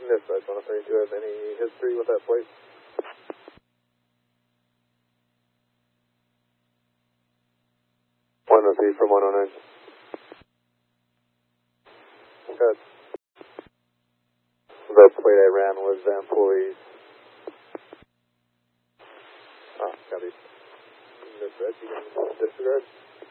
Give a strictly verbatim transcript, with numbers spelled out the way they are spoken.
Dispatch one oh three, do you have any history with that plate? one oh three from one oh nine. Good. The plate I ran was the employees. Oh, copy. Dispatch, you can disregard.